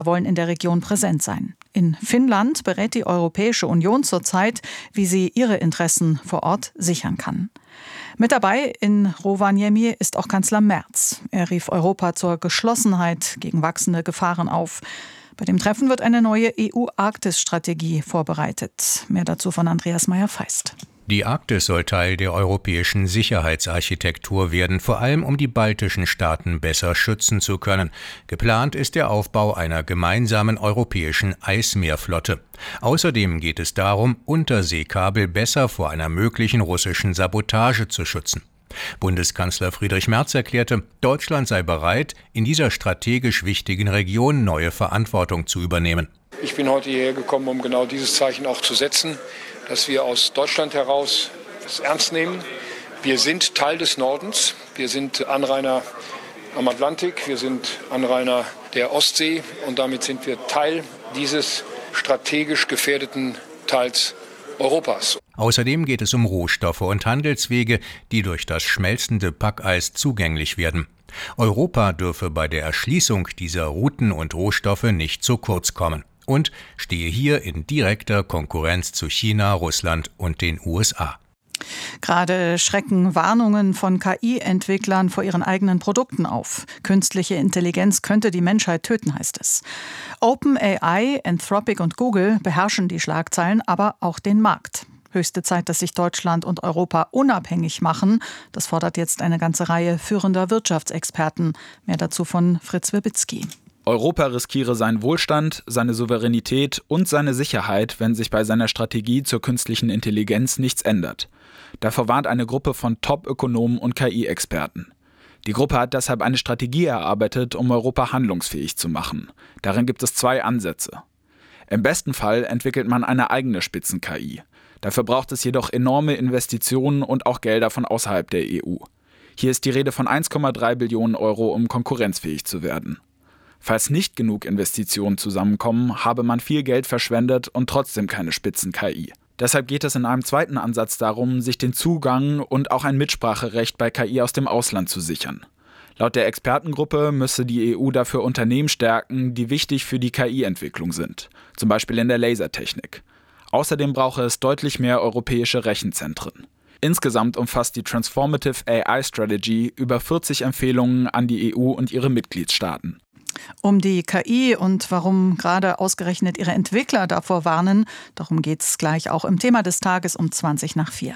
wollen in der Region präsent sein. In Finnland berät die Europäische Union zurzeit, wie sie ihre Interessen vor Ort sichern kann. Mit dabei in Rovaniemi ist auch Kanzler Merz. Er rief Europa zur Geschlossenheit gegen wachsende Gefahren auf. Bei dem Treffen wird eine neue EU-Arktis-Strategie vorbereitet. Mehr dazu von Andreas Meyer-Feist. Die Arktis soll Teil der europäischen Sicherheitsarchitektur werden, vor allem um die baltischen Staaten besser schützen zu können. Geplant ist der Aufbau einer gemeinsamen europäischen Eismeerflotte. Außerdem geht es darum, Unterseekabel besser vor einer möglichen russischen Sabotage zu schützen. Bundeskanzler Friedrich Merz erklärte, Deutschland sei bereit, in dieser strategisch wichtigen Region neue Verantwortung zu übernehmen. Ich bin heute hierher gekommen, um genau dieses Zeichen auch zu setzen, dass wir aus Deutschland heraus es ernst nehmen. Wir sind Teil des Nordens, wir sind Anrainer am Atlantik, wir sind Anrainer der Ostsee und damit sind wir Teil dieses strategisch gefährdeten Teils Europas. Außerdem geht es um Rohstoffe und Handelswege, die durch das schmelzende Packeis zugänglich werden. Europa dürfe bei der Erschließung dieser Routen und Rohstoffe nicht zu kurz kommen und stehe hier in direkter Konkurrenz zu China, Russland und den USA. Gerade schrecken Warnungen von KI-Entwicklern vor ihren eigenen Produkten auf. Künstliche Intelligenz könnte die Menschheit töten, heißt es. OpenAI, Anthropic und Google beherrschen die Schlagzeilen, aber auch den Markt. Höchste Zeit, dass sich Deutschland und Europa unabhängig machen. Das fordert jetzt eine ganze Reihe führender Wirtschaftsexperten. Mehr dazu von Fritz Wibitzki. Europa riskiere seinen Wohlstand, seine Souveränität und seine Sicherheit, wenn sich bei seiner Strategie zur künstlichen Intelligenz nichts ändert. Davor warnt eine Gruppe von Top-Ökonomen und KI-Experten. Die Gruppe hat deshalb eine Strategie erarbeitet, um Europa handlungsfähig zu machen. Darin gibt es 2 Ansätze. Im besten Fall entwickelt man eine eigene Spitzen-KI. Dafür braucht es jedoch enorme Investitionen und auch Gelder von außerhalb der EU. Hier ist die Rede von 1,3 Billionen Euro, um konkurrenzfähig zu werden. Falls nicht genug Investitionen zusammenkommen, habe man viel Geld verschwendet und trotzdem keine Spitzen-KI. Deshalb geht es in einem zweiten Ansatz darum, sich den Zugang und auch ein Mitspracherecht bei KI aus dem Ausland zu sichern. Laut der Expertengruppe müsse die EU dafür Unternehmen stärken, die wichtig für die KI-Entwicklung sind, zum Beispiel in der Lasertechnik. Außerdem brauche es deutlich mehr europäische Rechenzentren. Insgesamt umfasst die Transformative AI Strategy über 40 Empfehlungen an die EU und ihre Mitgliedstaaten. Um die KI und warum gerade ausgerechnet ihre Entwickler davor warnen, darum geht es gleich auch im Thema des Tages um 4:20.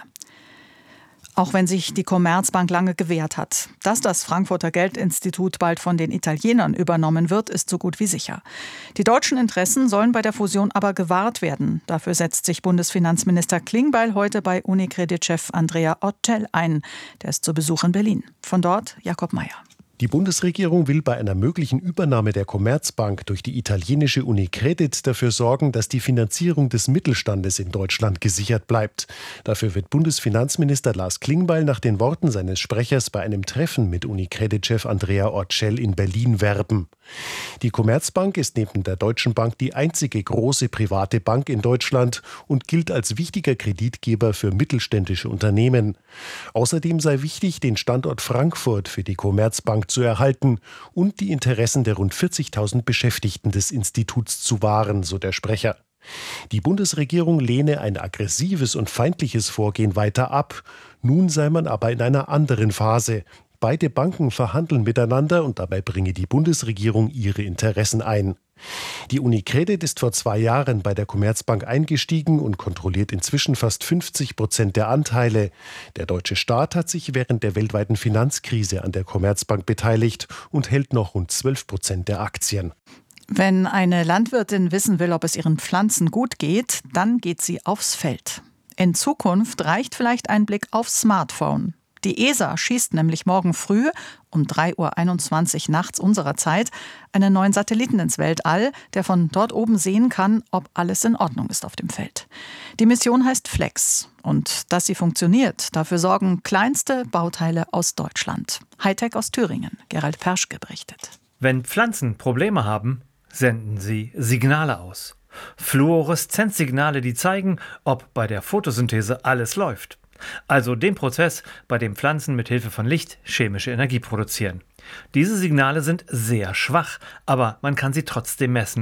Auch wenn sich die Commerzbank lange gewehrt hat. Dass das Frankfurter Geldinstitut bald von den Italienern übernommen wird, ist so gut wie sicher. Die deutschen Interessen sollen bei der Fusion aber gewahrt werden. Dafür setzt sich Bundesfinanzminister Klingbeil heute bei Unicredit-Chef Andrea Orcel ein. Der ist zu Besuch in Berlin. Von dort Jakob Mayer. Die Bundesregierung will bei einer möglichen Übernahme der Commerzbank durch die italienische Unicredit dafür sorgen, dass die Finanzierung des Mittelstandes in Deutschland gesichert bleibt. Dafür wird Bundesfinanzminister Lars Klingbeil nach den Worten seines Sprechers bei einem Treffen mit Unicredit-Chef Andrea Orcel in Berlin werben. Die Commerzbank ist neben der Deutschen Bank die einzige große private Bank in Deutschland und gilt als wichtiger Kreditgeber für mittelständische Unternehmen. Außerdem sei wichtig, den Standort Frankfurt für die Commerzbank zu erhalten und die Interessen der rund 40.000 Beschäftigten des Instituts zu wahren, so der Sprecher. Die Bundesregierung lehne ein aggressives und feindliches Vorgehen weiter ab. Nun sei man aber in einer anderen Phase. Beide Banken verhandeln miteinander und dabei bringe die Bundesregierung ihre Interessen ein. Die Unicredit ist vor 2 Jahren bei der Commerzbank eingestiegen und kontrolliert inzwischen fast 50% der Anteile. Der deutsche Staat hat sich während der weltweiten Finanzkrise an der Commerzbank beteiligt und hält noch rund 12% der Aktien. Wenn eine Landwirtin wissen will, ob es ihren Pflanzen gut geht, dann geht sie aufs Feld. In Zukunft reicht vielleicht ein Blick aufs Smartphone. Die ESA schießt nämlich morgen früh um 3:21 Uhr nachts unserer Zeit einen neuen Satelliten ins Weltall, der von dort oben sehen kann, ob alles in Ordnung ist auf dem Feld. Die Mission heißt Flex. Und dass sie funktioniert, dafür sorgen kleinste Bauteile aus Deutschland. Hightech aus Thüringen. Gerald Perschke berichtet. Wenn Pflanzen Probleme haben, senden sie Signale aus. Fluoreszenzsignale, die zeigen, ob bei der Photosynthese alles läuft. Also den Prozess, bei dem Pflanzen mit Hilfe von Licht chemische Energie produzieren. Diese Signale sind sehr schwach, aber man kann sie trotzdem messen